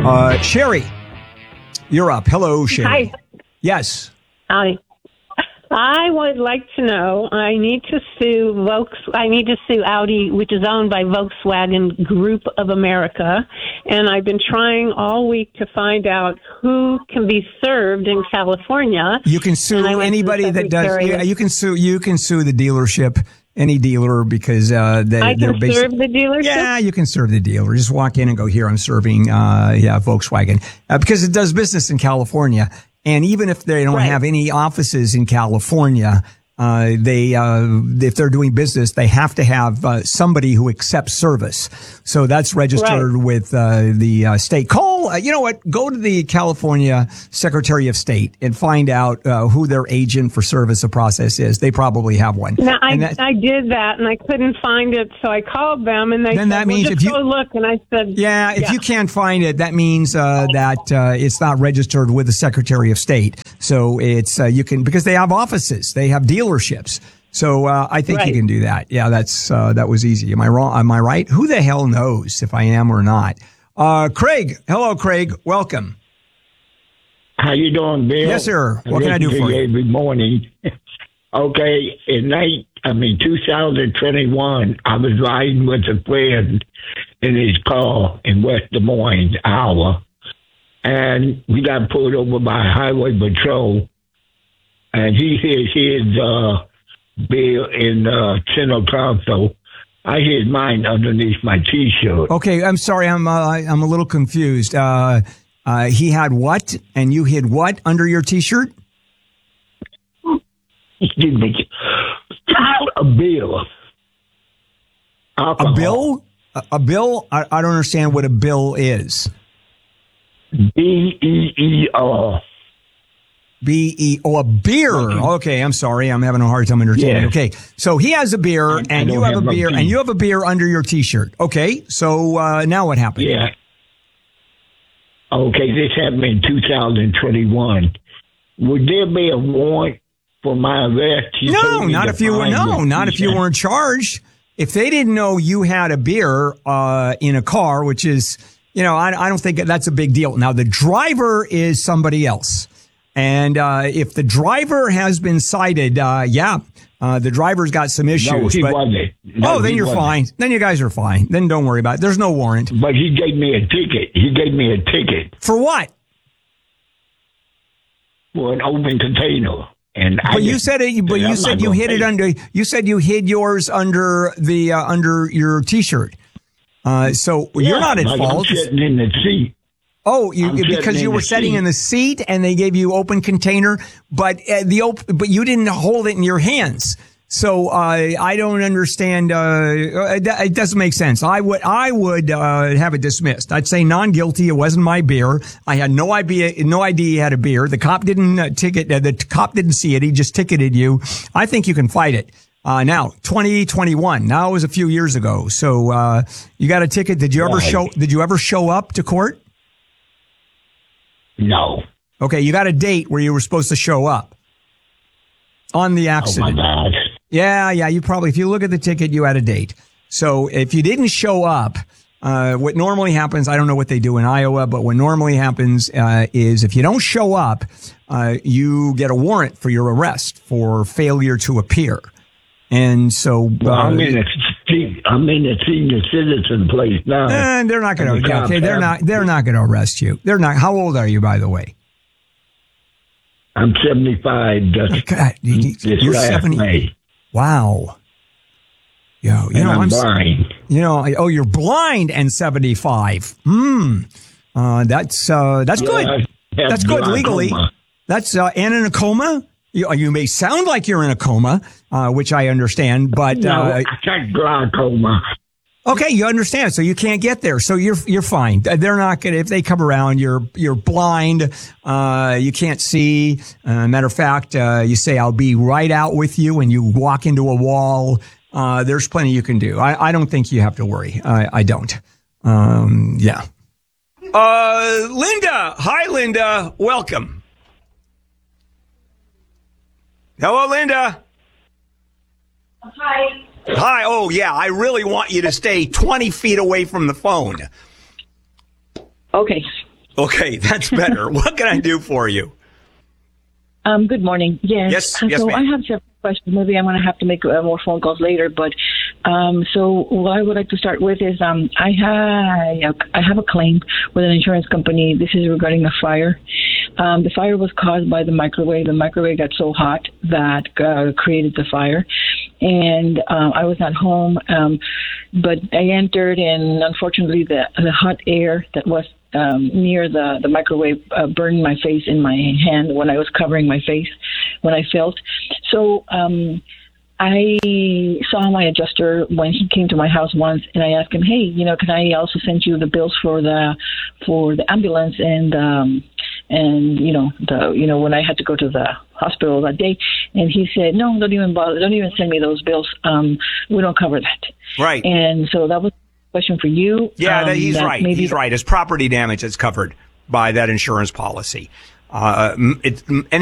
Sherry, you're up. Hello, Sherry. Hi. Yes. I would like to know. I need to sue Audi, which is owned by Volkswagen Group of America, and I've been trying all week to find out who can be served in California. You can sue anybody that does. Yeah, you can sue. You can sue the dealership, any dealer, because I can serve the dealership. Yeah, you can serve the dealer. Just walk in and go, here, I'm serving Volkswagen, because it does business in California. And even if they don't have any offices in California, if they're doing business, they have to have somebody who accepts service. So that's registered with the state. Call, you know what? Go to the California Secretary of State and find out who their agent for service of process is. They probably have one. Now, I did that, and I couldn't find it, so I called them, and they said, that means just go look. And I said, if you can't find it, that means that it's not registered with the Secretary of State. So it's you can, because they have offices, they have dealerships. So I think you can do that. Yeah, that was easy. Am I wrong? Am I right? Who the hell knows if I am or not? Craig. Hello, Craig. Welcome. How you doing, Bill? Yes, sir. What can I do for you? Every morning. Okay, in 2021, I was riding with a friend in his car in West Des Moines, Iowa, and we got pulled over by Highway Patrol, and he hit his bill in center console. I hid mine underneath my T-shirt. Okay, I'm sorry, I'm a little confused. He had what, and you hid what under your T-shirt? Excuse me. A bill. Alcohol. A bill? A bill? I don't understand what a bill is. B-E-E-R. A beer. Okay, I'm sorry. I'm having a hard time understanding. Yeah. Okay, so he has a beer, and you have a beer, and you have a beer under your T-shirt. Okay, so now what happened? Yeah. Okay, this happened in 2021. Would there be a warrant for my arrest? No, not if you weren't charged. If they didn't know you had a beer in a car, which is, I don't think that's a big deal. Now, the driver is somebody else. And if the driver has been cited, the driver's got some issues. No, he wasn't. No, then you're fine. Then you guys are fine. Then don't worry about it. There's no warrant. But he gave me a ticket. For what? For an open container. But you said you hid it under. You said you hid yours under the under your T-shirt. So you're not at fault. I'm sitting in the seat. Oh, because you were sitting in the seat and they gave you open container, but you didn't hold it in your hands. So I don't understand. It doesn't make sense. I would have it dismissed. I'd say non-guilty. It wasn't my beer. I had no idea he had a beer. The cop didn't ticket. The cop didn't see it. He just ticketed you. I think you can fight it. Now 2021. Now it was a few years ago. So you got a ticket. Did you ever show up to court? No. Okay, you got a date where you were supposed to show up on the accident. Oh, my God. Yeah, you probably, if you look at the ticket, you had a date. So if you didn't show up, what normally happens, I don't know what they do in Iowa, but what normally happens is if you don't show up, you get a warrant for your arrest for failure to appear. And so I'm in a senior citizen place now. And they're not going to. Okay, they're not going to arrest you. They're not. How old are you, by the way? I'm 75. God, you're 70. May. Wow. I'm blind. You're blind and 75. That's good. That's good legally. That's and in a coma. You may sound like you're in a coma, which I understand, but I got glaucoma. Okay, you understand. So you can't get there. So you're fine. They're not gonna, if they come around, you're blind. You can't see. Matter of fact, you say, I'll be right out with you, and you walk into a wall. There's plenty you can do. I don't think you have to worry. I don't. Yeah. Linda. Hi, Linda. Welcome. Hello, Linda. Hi. Hi. Oh, yeah. I really want you to stay 20 feet away from the phone. Okay. Okay, that's better. What can I do for you? Good morning. Yes. Yes, So ma'am. I have several questions. Maybe I'm going to have to make more phone calls later. But so what I would like to start with is I have a claim with an insurance company. This is regarding a fire. The fire was caused by the microwave. The microwave got so hot that created the fire. And I was not home, but I entered, and unfortunately the hot air that was near the microwave burned my face in my hand when I was covering my face when I felt. So I saw my adjuster when he came to my house once, and I asked him, "Hey, can I also send you the bills for the ambulance and when I had to go to the hospital that day?" And he said, "No, don't even bother. Don't even send me those bills. We don't cover that." Right. And so that was a question for you. Yeah, he's right. He's right. His property damage is covered by that insurance policy.